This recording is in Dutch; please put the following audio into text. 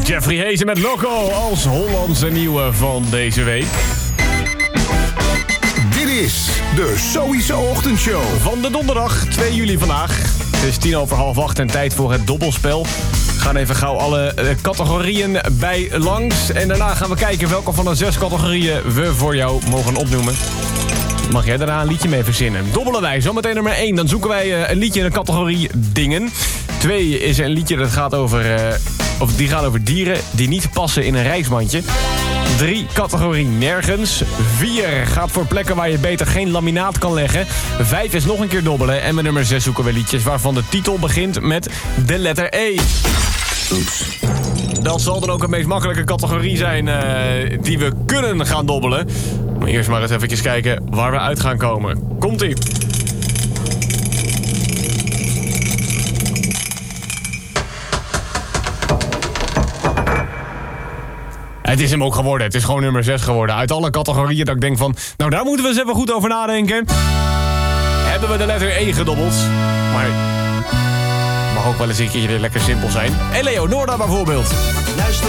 Jeffrey Hezen met Loco als Hollandse nieuwe van deze week. Dit is de Sowieso Ochtendshow. Van de donderdag, 2 juli vandaag. Het is 7:50 en tijd voor het dobbelspel. We gaan even gauw alle categorieën bij langs. En daarna gaan we kijken welke van de 6 categorieën we voor jou mogen opnoemen. Mag jij daarna een liedje mee verzinnen. Dobbelen wij, zometeen nummer 1. Dan zoeken wij een liedje in de categorie dingen. 2 is een liedje dat gaat over... die gaat over dieren die niet passen in een reismandje. 3, categorie nergens. 4 gaat voor plekken waar je beter geen laminaat kan leggen. 5 is nog een keer dobbelen. En met nummer 6 zoeken we liedjes waarvan de titel begint met de letter E. Oeps. Dat zal dan ook een meest makkelijke categorie zijn die we kunnen gaan dobbelen. Maar eerst maar eens even kijken waar we uit gaan komen. Komt-ie. Het is hem ook geworden. Het is gewoon nummer 6 geworden. Uit alle categorieën dat ik denk van... Nou, daar moeten we eens even goed over nadenken. Hebben we de letter E gedobbeld. Maar... mag ook wel eens een keer lekker simpel zijn. Eleonora bijvoorbeeld. Luister.